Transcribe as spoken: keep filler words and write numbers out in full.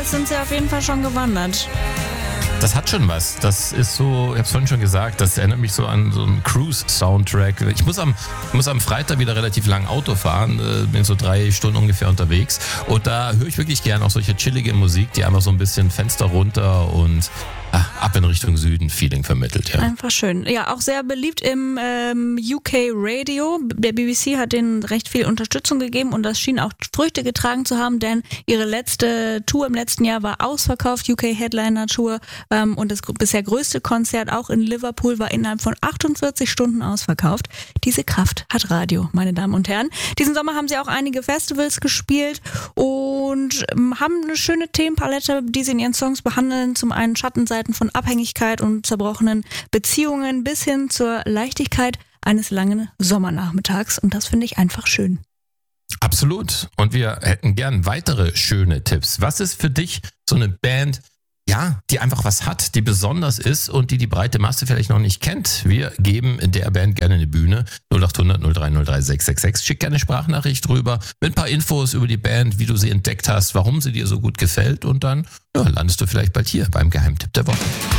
sind sie auf jeden Fall schon gewandert. Das hat schon was. Das ist so, ich habe es vorhin schon gesagt, das erinnert mich so an so einen Cruise-Soundtrack. Ich muss am, muss am Freitag wieder relativ lang Auto fahren, bin so drei Stunden ungefähr unterwegs. Und da höre ich wirklich gern auch solche chillige Musik, die einfach so ein bisschen Fenster runter und ah, ab in Richtung Süden Feeling vermittelt. Ja. Einfach schön. Ja, auch sehr beliebt im ähm, U K Radio. Der B B C hat denen recht viel Unterstützung gegeben und das schien auch Früchte getragen zu haben, denn ihre letzte Tour im letzten Jahr war ausverkauft, U K Headliner Tour, ähm, und das bisher größte Konzert auch in Liverpool war innerhalb von achtundvierzig Stunden ausverkauft. Diese Kraft hat Radio, meine Damen und Herren. Diesen Sommer haben sie auch einige Festivals gespielt und ähm, haben eine schöne Themenpalette, die sie in ihren Songs behandeln. Zum einen Schattenseiten von Abhängigkeit und zerbrochenen Beziehungen bis hin zur Leichtigkeit eines langen Sommernachmittags. Und das finde ich einfach schön. Absolut. Und wir hätten gern weitere schöne Tipps. Was ist für dich so eine Band, ja, die einfach was hat, die besonders ist und die die breite Masse vielleicht noch nicht kennt? Wir geben der Band gerne eine Bühne. null acht hundert null drei null drei sechs sechs sechs. Schick gerne eine Sprachnachricht rüber mit ein paar Infos über die Band, wie du sie entdeckt hast, warum sie dir so gut gefällt und dann ja, landest du vielleicht bald hier beim Geheimtipp der Woche.